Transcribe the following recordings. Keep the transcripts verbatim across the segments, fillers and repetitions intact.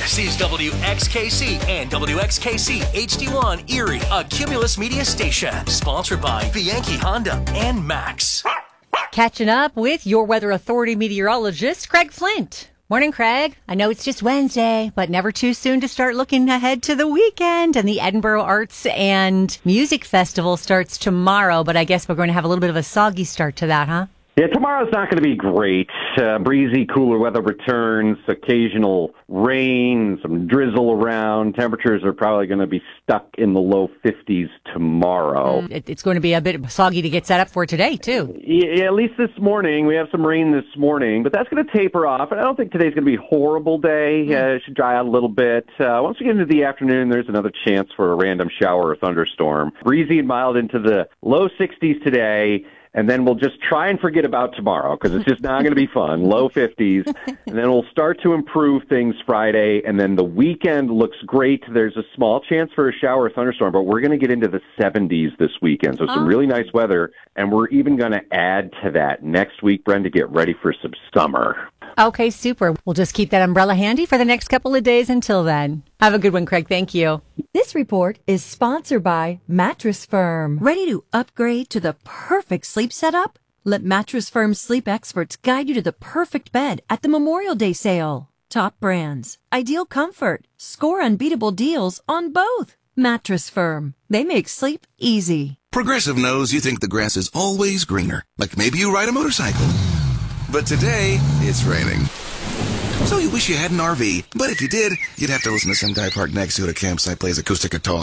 This is W X K C and W X K C H D one Erie, a Cumulus Media station, sponsored by Bianchi Honda and Max. Catching up with your Weather Authority meteorologist, Craig Flint. Morning, Craig. I know it's just Wednesday, but never too soon to start looking ahead to the weekend. And the Edinburgh Arts and Music Festival starts tomorrow, but I guess we're going to have a little bit of a soggy start to that, huh? Yeah, tomorrow's not going to be great. Uh, breezy, cooler weather returns, occasional rain, some drizzle around. Temperatures are probably going to be stuck in the low fifties tomorrow. Mm, it, it's going to be a bit soggy to get set up for today, too. Yeah, at least this morning. We have some rain this morning, but that's going to taper off. And I don't think today's going to be a horrible day. Mm. Uh, it should dry out a little bit. Uh, once we get into the afternoon, there's another chance for a random shower or thunderstorm. Breezy and mild into the low sixties today. And then we'll just try and forget about tomorrow because it's just not going to be fun. Low fifties. And then we'll start to improve things Friday. And then the weekend looks great. There's a small chance for a shower or thunderstorm, but we're going to get into the seventies this weekend. So some really nice weather. And we're even going to add to that next week, Brenda, get ready for some summer. Okay, super. We'll just keep that umbrella handy for the next couple of days until then. Have a good one, Craig. Thank you. This report is sponsored by Mattress Firm. Ready to upgrade to the perfect sleep setup? Let Mattress Firm's sleep experts guide you to the perfect bed at the Memorial Day sale. Top brands, ideal comfort, score unbeatable deals on both. Mattress Firm. They make sleep easy. Progressive knows you think the grass is always greener, like maybe you ride a motorcycle. But today, it's raining. So you wish you had an R V, but if you did, you'd have to listen to some guy parked next to you at a campsite plays acoustic guitar.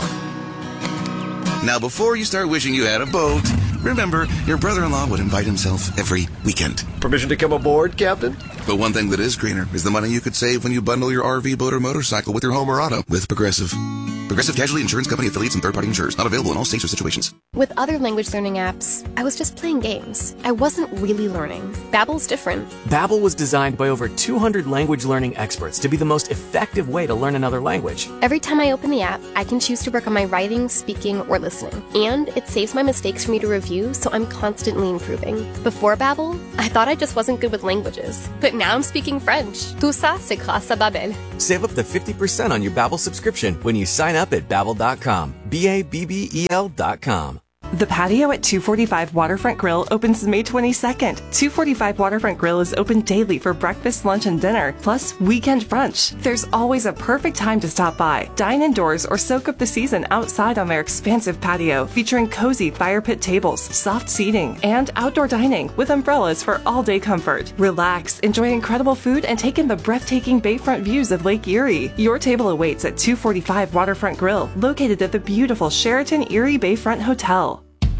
Now, before you start wishing you had a boat, remember, your brother-in-law would invite himself every weekend. Permission to come aboard, Captain? But one thing that is greener is the money you could save when you bundle your R V, boat, or motorcycle with your home or auto with Progressive. Progressive Casualty Insurance Company affiliates and third-party insurers. Not available in all states or situations. With other language learning apps, I was just playing games. I wasn't really learning. Babbel's different. Babbel was designed by over two hundred language learning experts to be the most effective way to learn another language. Every time I open the app, I can choose to work on my writing, speaking, or listening. And it saves my mistakes for me to review, so I'm constantly improving. Before Babbel, I thought I just wasn't good with languages. But now I'm speaking French. Tout ça, c'est grâce à Babbel. Save up to fifty percent on your Babbel subscription when you sign up at Babbel dot com. B A B B E L dot com. The patio at two forty-five Waterfront Grill opens May twenty-second. two forty-five Waterfront Grill is open daily for breakfast, lunch, and dinner, plus weekend brunch. There's always a perfect time to stop by, dine indoors, or soak up the season outside on their expansive patio, featuring cozy fire pit tables, soft seating, and outdoor dining with umbrellas for all-day comfort. Relax, enjoy incredible food, and take in the breathtaking bayfront views of Lake Erie. Your table awaits at two forty-five Waterfront Grill, located at the beautiful Sheraton Erie Bayfront Hotel.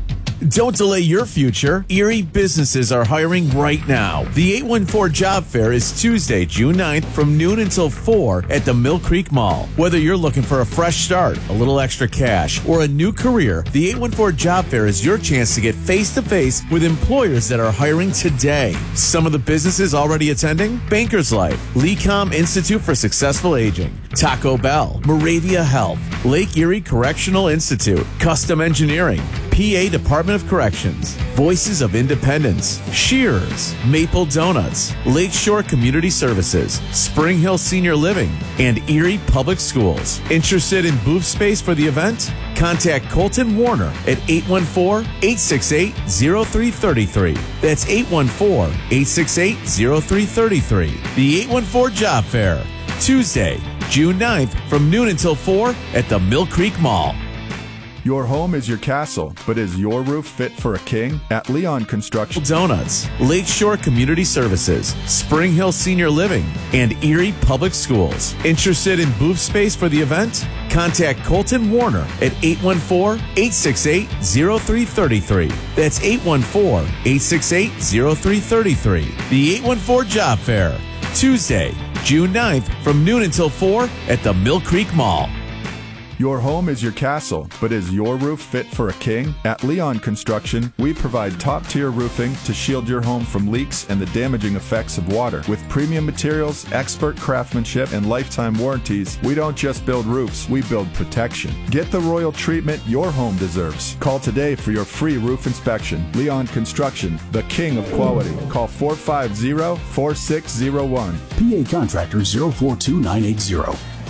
Don't delay your future. Erie businesses are hiring right now. The eight one four Job Fair is Tuesday, June ninth from noon until four at the Mill Creek Mall. Whether you're looking for a fresh start, a little extra cash, or a new career, the eight one four Job Fair is your chance to get face-to-face with employers that are hiring today. Some of the businesses already attending: Bankers Life, LeCom Institute for Successful Aging, Taco Bell, Moravia Health, Lake Erie Correctional Institute, Custom Engineering, P A Department of Corrections, Voices of Independence, Shearers, Maple Donuts, Lakeshore Community Services, Spring Hill Senior Living, and Erie Public Schools. Interested in booth space for the event? Contact Colton Warner at eight one four, eight six eight, zero three three three. That's eight one four, eight six eight, zero three three three. The eight one four Job Fair, Tuesday, June ninth from noon until four at the Mill Creek Mall. Your home is your castle, but is your roof fit for a king? At Leon Construction Donuts, Lakeshore Community Services, Spring Hill Senior Living, and Erie Public Schools. Interested in booth space for the event? Contact Colton Warner at eight one four, eight six eight, zero three three three. That's eight one four, eight six eight, zero three three three. The eight one four Job Fair, Tuesday, June ninth from noon until four at the Mill Creek Mall. Your home is your castle, but is your roof fit for a king? At Leon Construction, we provide top-tier roofing to shield your home from leaks and the damaging effects of water. With premium materials, expert craftsmanship, and lifetime warranties, we don't just build roofs, we build protection. Get the royal treatment your home deserves. Call today for your free roof inspection. Leon Construction, the king of quality. Call four five zero, four six zero one. P A Contractor zero four two nine eight zero.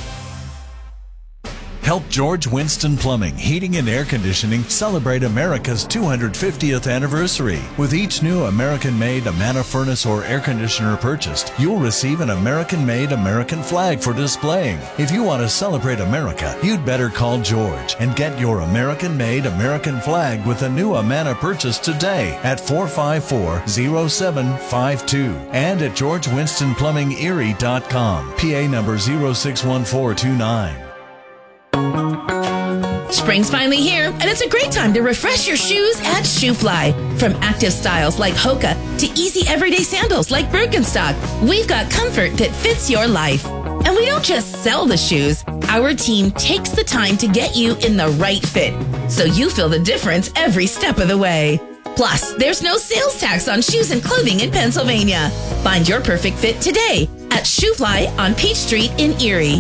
Help George Winston Plumbing, Heating and Air Conditioning celebrate America's two hundred fiftieth anniversary. With each new American-made Amana furnace or air conditioner purchased, you'll receive an American-made American flag for displaying. If you want to celebrate America, you'd better call George and get your American-made American flag with a new Amana purchase today at four five four, zero seven five two and at george winston plumbing erie dot com. P A number zero six one four two nine. Spring's finally here, and it's a great time to refresh your shoes at ShoeFly. From active styles like Hoka to easy everyday sandals like Birkenstock, we've got comfort that fits your life. And we don't just sell the shoes. Our team takes the time to get you in the right fit, so you feel the difference every step of the way. Plus, there's no sales tax on shoes and clothing in Pennsylvania. Find your perfect fit today at ShoeFly on Peach Street in Erie.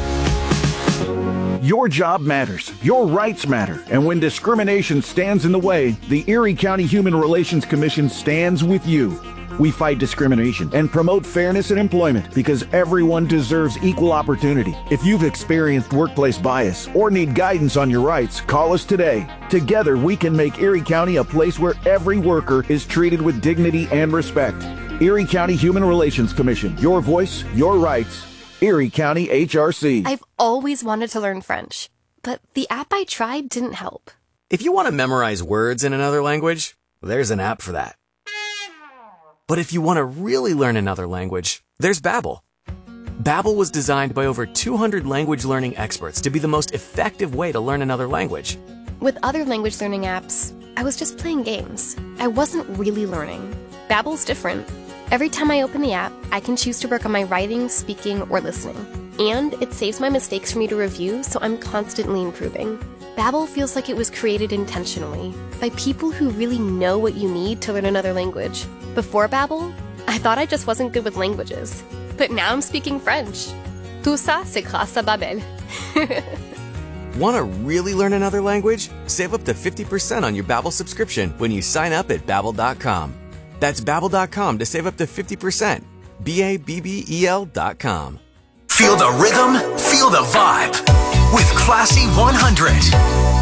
Your job matters. Your rights matter. And when discrimination stands in the way, the Erie County Human Relations Commission stands with you. We fight discrimination and promote fairness in employment because everyone deserves equal opportunity. If you've experienced workplace bias or need guidance on your rights, call us today. Together, we can make Erie County a place where every worker is treated with dignity and respect. Erie County Human Relations Commission. Your voice, your rights. Erie County H R C. I've always wanted to learn French, but the app I tried didn't help. If you want to memorize words in another language, there's an app for that. But if you want to really learn another language, there's Babbel. Babbel was designed by over two hundred language learning experts to be the most effective way to learn another language. With other language learning apps, I was just playing games. I wasn't really learning. Babbel's different. Every time I open the app, I can choose to work on my writing, speaking, or listening. And it saves my mistakes for me to review, so I'm constantly improving. Babbel feels like it was created intentionally by people who really know what you need to learn another language. Before Babbel, I thought I just wasn't good with languages. But now I'm speaking French. Tout ça, c'est grâce à Babbel. Want to really learn another language? Save up to fifty percent on your Babbel subscription when you sign up at babbel dot com. That's babbel dot com to save up to fifty percent. B A B B E L dot com. Feel the rhythm, feel the vibe with Classy one hundred.